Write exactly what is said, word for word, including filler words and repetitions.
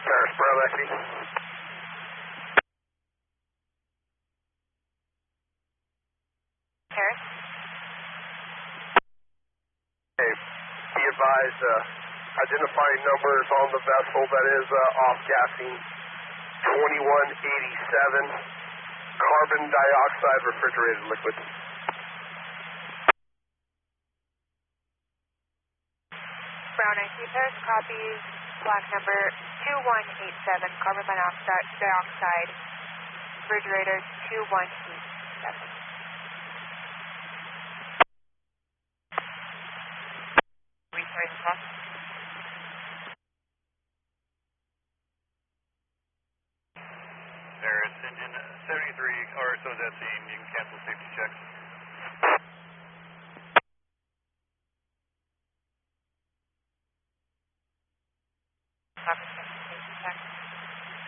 Paris Bravo X E. Paris? Hey, be advised, uh, identifying numbers on the vessel that is uh, off-gassing twenty-one eighty-seven, carbon dioxide refrigerated liquid. Brown I C Paris copies, black number two one eight seven, carbon monoxide dioxide, refrigerator two one eight seven. Restart the clock. Paris engine seventy-three, or so that's the you can cancel safety checks. Copy, safety check.